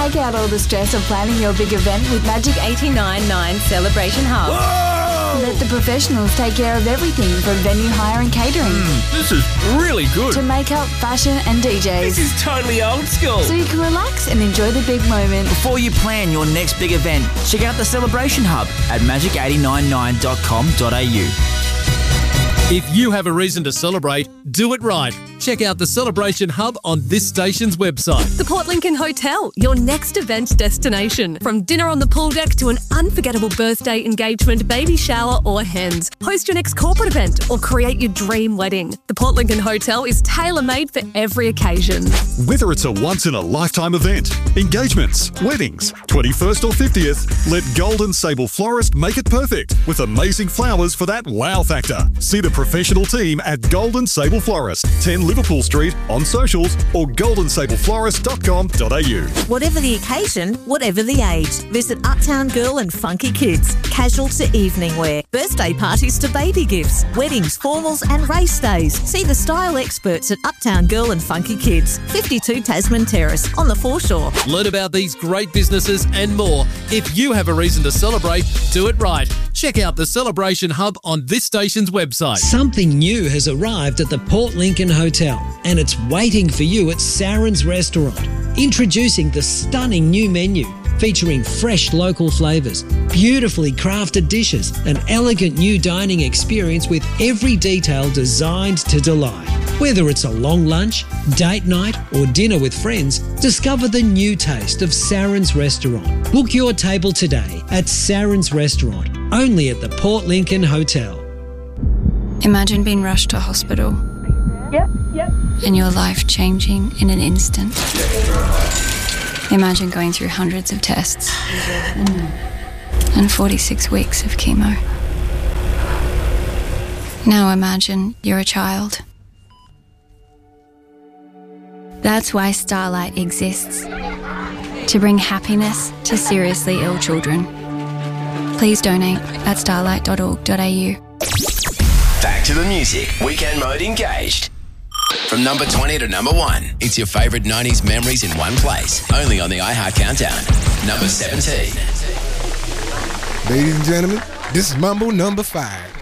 Take out all the stress of planning your big event with Magic 89.9 Celebration Hub. Whoa! Let the professionals take care of everything from venue hire and catering This is really good. to makeup, fashion and DJs. This is totally old school. So you can relax and enjoy the big moment. Before you plan your next big event, check out the Celebration Hub at magic899.com.au. If you have a reason to celebrate, do it right. Check out the Celebration Hub on this station's website. The Port Lincoln Hotel, your next event destination. From dinner on the pool deck to an unforgettable birthday, engagement, baby shower or hens. Host your next corporate event or create your dream wedding. The Port Lincoln Hotel is tailor-made for every occasion. Whether it's a once-in-a-lifetime event, engagements, weddings, 21st or 50th, let Golden Sable Florist make it perfect with amazing flowers for that wow factor. See the professional team at Golden Sable Florist, 10 Liverpool Street, on socials or goldensableflorist.com.au. Whatever the occasion, whatever the age, visit Uptown Girl and Funky Kids. Casual to evening wear, birthday parties to baby gifts, weddings, formals and race days. See the style experts at Uptown Girl and Funky Kids, 52 Tasman Terrace on the foreshore. Learn about these great businesses and more. If you have a reason to celebrate, do it right. Check out the Celebration Hub on this station's website. Something new has arrived at the Port Lincoln Hotel, and it's waiting for you at Saren's Restaurant. Introducing the stunning new menu, featuring fresh local flavours, beautifully crafted dishes, an elegant new dining experience with every detail designed to delight. Whether it's a long lunch, date night or dinner with friends, discover the new taste of Saren's Restaurant. Book your table today at Saren's Restaurant, only at the Port Lincoln Hotel. Imagine being rushed to hospital. Yep. And your life changing in an instant. Imagine going through hundreds of tests and 46 weeks of chemo. Now imagine you're a child. That's why Starlight exists. To bring happiness to seriously ill children. Please donate at starlight.org.au. Back to the music. Weekend mode engaged. From number 20 to number 1, it's your favourite 90s memories in one place. Only on the iHeart Countdown. Number 17. Ladies and gentlemen, this is Mambo number 5.